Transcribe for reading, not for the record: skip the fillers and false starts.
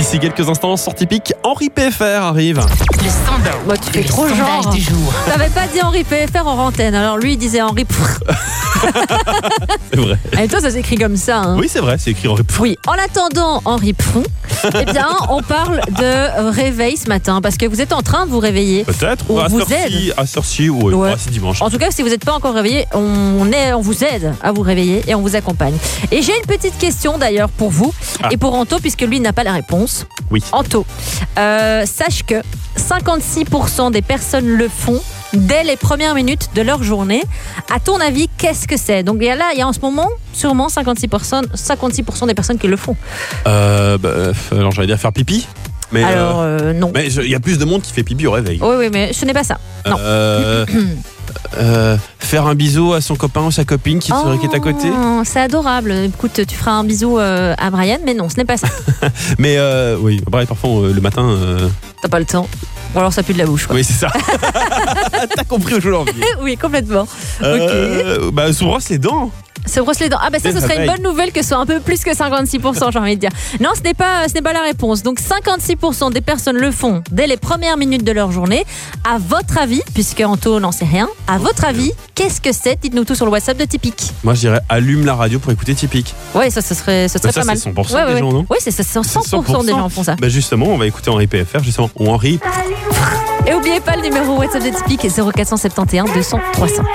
D'ici quelques instants, sortie pique, Henri PFR arrive. Le sondage. Bah, tu fais trop genre. Du jour. T'avais pas dit Henri PFR en antenne, alors lui il disait Henri. C'est vrai. Et toi ça s'écrit comme ça. Hein. Oui, c'est vrai, c'est écrit Henri PFR. Oui, en attendant Henri Pfron, eh bien, on parle de réveil ce matin parce que vous êtes en train de vous réveiller. Peut-être. On à vous cette heure-ci, ouais. Ouais. C'est dimanche. En tout cas, si vous n'êtes pas encore réveillé, on vous aide à vous réveiller et on vous accompagne. Et j'ai une petite question d'ailleurs pour vous et pour Anto, puisque lui n'a pas la réponse. Oui. Anto, sache que 56% des personnes le font dès les premières minutes de leur journée. À ton avis, qu'est-ce que c'est ? Donc il y a en ce moment sûrement 56% des personnes qui le font. Alors j'allais dire faire pipi. Mais Alors non. Mais il y a plus de monde qui fait pipi au réveil. Oui, mais ce n'est pas ça. Non. Faire un bisou à son copain ou sa copine qui est à côté. C'est adorable. Écoute, tu feras un bisou à Brian, mais non, ce n'est pas ça. Mais oui, parfois le matin. T'as pas le temps. Ou alors ça pue de la bouche. Quoi. Oui, c'est ça. T'as compris aujourd'hui. Oui, complètement. Se brosse les dents. Se brosse les dents. Ah ça, ce serait une bonne nouvelle que ce soit un peu plus que 56%, j'ai envie de dire. Non, ce n'est pas la réponse. Donc 56% des personnes le font dès les premières minutes de leur journée. À votre avis, puisque Anto n'en sait rien, à votre avis, qu'est-ce que c'est ? Dites-nous tout sur le WhatsApp de Typique. Moi, je dirais allume la radio pour écouter Typique. Oui, ça serait pas mal. C'est 100% des gens, non ? Oui, c'est 100% des gens font ça. Justement, on va écouter Henri PFR, justement. Ou Henri. Et n'oubliez pas le numéro WhatsApp de Typique 0471 200 300.